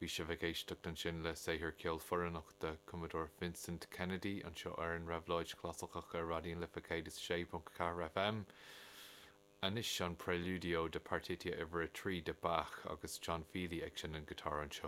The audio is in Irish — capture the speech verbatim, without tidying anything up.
Bhí sé bheith éisteach an sin le saothar ceol foranach de Commodore Vincent Kennedy an seo ar an rabhláid clasachach ar radíon lifa céad is sé punt ceathr F M. Anis an Preludio de Partitia Ivra trí de Bach agus John Feely ag sin an gitar an seo.